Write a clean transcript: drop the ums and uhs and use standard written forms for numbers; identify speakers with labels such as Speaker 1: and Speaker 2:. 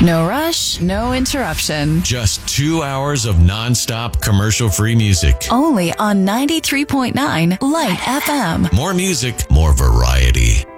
Speaker 1: No rush, no interruption.
Speaker 2: Just 2 hours of nonstop commercial-free music.
Speaker 1: Only on 93.9 Light FM.
Speaker 2: More music, more variety.